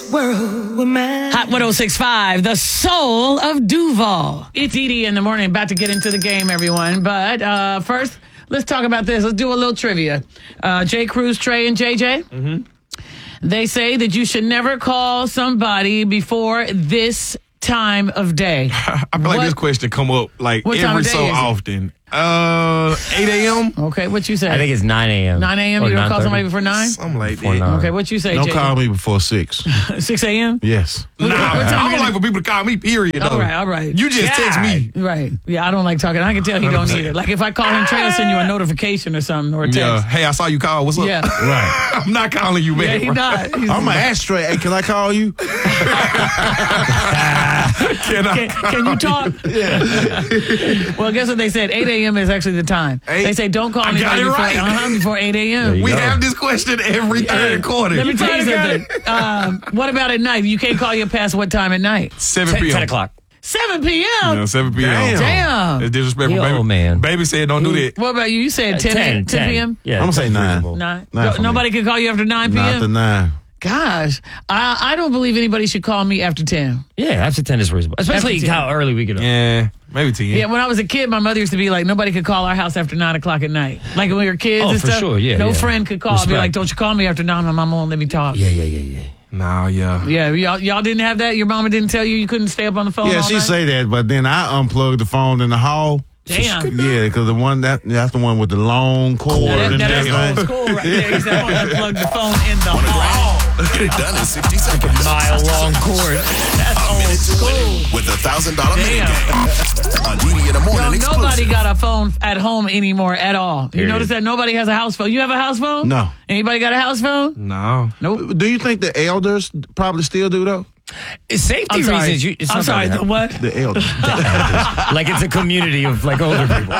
world with mine. Hot 106.5, the soul of Duval. It's Edie in the morning, about to get into the game, everyone. But first, let's talk about this. Let's do a little trivia. J. Cruz, Trey, and JJ. Mm-hmm. They say that you should never call somebody before this time of day. I feel like this question come up like every so often. 8 a.m. Okay, what you say? I think it's 9 a.m. 9 a.m. You don't call somebody before 9? Something like Before that. 9. Okay, what you say, Don't JJ? call me before 6. 6 a.m.? Yes. Nah, I don't like for people to call me, period. All right. You just text me. Right. Yeah, I don't like talking. I can tell he don't either. Like if I call him, Trey will send you a notification or something or a text. Yeah. Hey, I saw you call. What's up? Yeah. Right. I'm not calling you, man. Yeah, he not. I'm going to ask Trey, hey, can I call you? Can you talk? Yeah. Well, guess what they said? 8 a.m. is actually the time. They say don't call anybody before 8 a.m. We have this question every third quarter. Let me tell you something. What about at night? You can't call you past what time at night? 7 p.m. 10 o'clock. 7 p.m.? Yeah, 7 p.m. Damn. It's disrespectful, Yo, baby. man. Baby said don't do that. What about you? You said 10 p.m.? Yeah, I'm going to say 9. reasonable. 9. Nine for me. Nobody can call you after 9 p.m.? Not after 9. Gosh, I don't believe anybody should call me after 10. Yeah, after 10 is reasonable. Especially After 10. how early we get up. Yeah, maybe 10. Yeah, when I was a kid, my mother used to be like, nobody could call our house after 9 o'clock at night. Like when we were kids Oh, and for stuff. sure, yeah, no yeah. friend could call. Be Respect. like, don't you call me after 9. My mama won't let me talk. Yeah. Nah, yeah. Yeah, y'all didn't have that? Your mama didn't tell you couldn't stay up on the phone Yeah, all she night? say that, but then I unplugged the phone in the hall. Damn. Yeah, because that's the one with the long cord and That is everything. old school right there. He said, unplug the phone in the hall. Get it done in 60 seconds. Mile-long cord. That's A old minute to win school. it with a $1,000 minute Damn. game. On Edie in the morning Yo, nobody exclusive. got a phone at home anymore at all. You Period. notice that nobody has a house phone? You have a house phone? No. Anybody got a house phone? No. Nope. Do you think the elders probably still do, though? It's safety I'm sorry. reasons. It's I'm not sorry. gonna The what? The elders. happen. Like it's a community of like older people.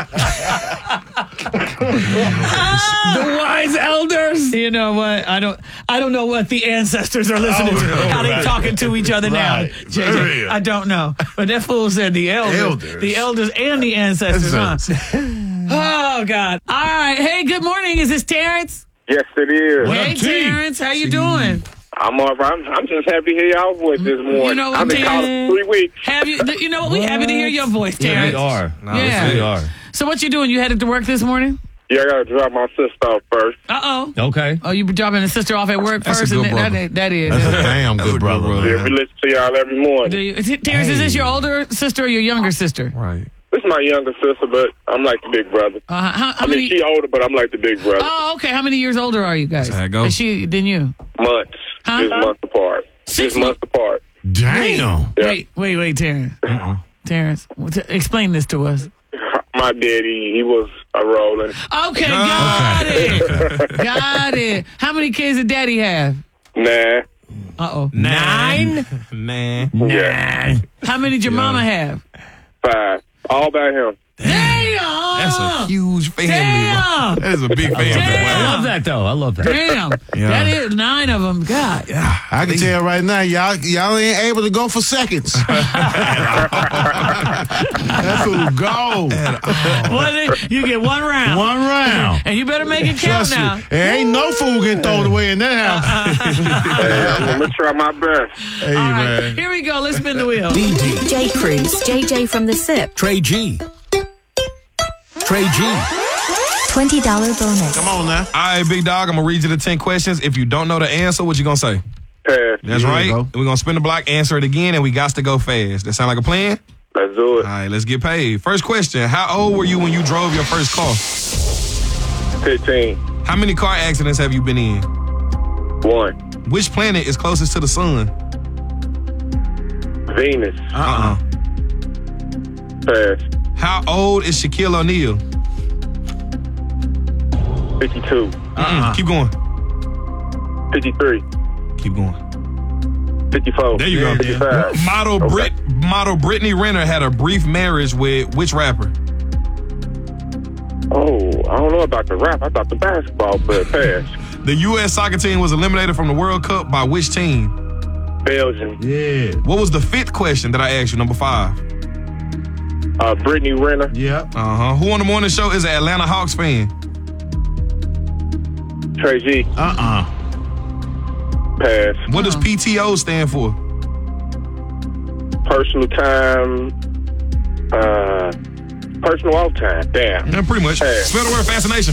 The wise elders. You know what? I don't know what the ancestors are listening to. How they talking to each other now. Right. JJ, I don't know. But that fool said the elders. The elders and the ancestors, huh? Oh, God. All right. Hey, good morning. Is this Terrence? Yes, it is. Hey, Terrence. How you doing? I'm all right. I'm just happy to hear y'all voice this morning. You know what, I've been calling Terrence? for 3 weeks. You know what? We happy to hear your voice, Terrence. We are. Yeah. We are. So what you doing? You headed to work this morning? Yeah, I got to drop my sister off first. Uh-oh. Okay. Oh, you dropping the sister off at work That's a first? good And brother. that is. That's a damn good brother. Yeah, we listen to y'all every morning. Do you, Terrence, is this your older sister or your younger sister? Right. This is my younger sister, but I'm like the big brother. How I mean, many? she older, but I'm like the big brother. Oh, okay. How many years older are you guys? That's how it goes. Is she than you? Months. Huh? Just months apart. 6 Just months apart. Damn. Yeah. Wait, Terrence. Terrence, explain this to us. My daddy, he was a rolling. Okay, got it. Got it. How many kids did Daddy have? Nah. Uh-oh. 9? Man. Yeah. How many did your mama have? 5. All by him. Damn. That's a huge family. Damn. That is a big family. Damn. I love that though. I love that. Damn. Yeah. That is 9 of them. God. I can tell right now, y'all ain't able to go for seconds. That's who go. You get 1 round. 1 round. And you better make it count Trust now. me, there ain't no food getting thrown away in that house. Hey, I'm going to try my best. Hey, All right, man. here we go. Let's spin the wheel. J. Cruz, JJ from the SIP. Trey G. Trey G. $20 bonus. Come on now. All right, big dog. I'm going to read you the 10 questions. If you don't know the answer, what you going to say? Pass. That's Here we right. go. We're going to spin the block, answer it again, and we got to go fast. That sound like a plan? Let's do All it. right, let's get paid. First question. How old were you when you drove your first car? 15. How many car accidents have you been in? 1. Which planet is closest to the sun? Venus. Pass. How old is Shaquille O'Neal? 52. Keep going. 53. Keep going. 54. There you go. 55. Model Brittany Renner had a brief marriage with which rapper? Oh, I don't know about the rap. I thought the basketball, but pass. The U.S. soccer team was eliminated from the World Cup by which team? Belgium. Yeah. What was the 5th question that I asked you, number 5? Brittany Renner. Yep. Who on the morning show is an Atlanta Hawks fan? Trey G. Pass. What does PTO stand for? Personal time. Personal off time. Damn. Yeah, pretty much. Pass. Spell the word fascination.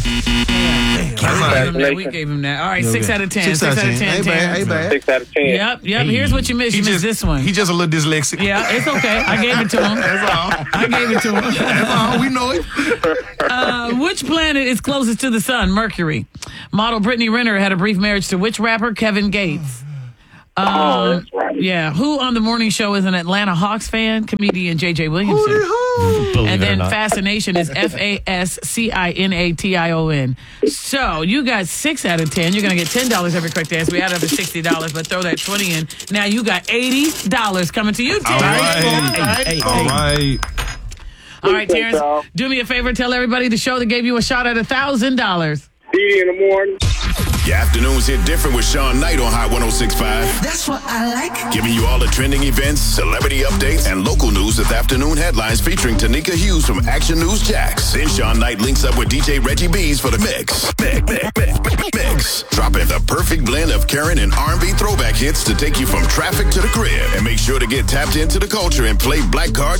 We gave him that. All right, 6 out of 10. 6 out of 10. Hey, bad. Hey, bad. 6 out of 10. Yep. Here's what you missed. You missed this one. He just a little dyslexic. Yeah, it's okay. I gave it to him. That's all. I gave it to him. That's all. We know it. Which planet is closest to the sun? Mercury. Model Brittany Renner had a brief marriage to which rapper? Kevin Gates. That's right. Yeah. Who on the morning show is an Atlanta Hawks fan? Comedian J.J. Williamson. Believe And it or then not. Fascination is FASCINATION. So you got 6 out of 10. You're going to get $10 every correct answer. We add up to $60, but throw that 20 in. Now you got $80 coming to you, All Terrence. right. All right. All right, Terrence, y'all. do me a favor. Tell everybody the show that gave you a shot at $1,000. Didi in the morning. Your afternoons hit different with Sean Knight on Hot 106.5. That's what I like. Giving you all the trending events, celebrity updates, and local news with afternoon headlines featuring Tanika Hughes from Action News Jax. Then Sean Knight links up with DJ Reggie B's for the mix. Mix. Dropping the perfect blend of current and R&B throwback hits to take you from traffic to the crib. And make sure to get tapped into the culture and play Black Card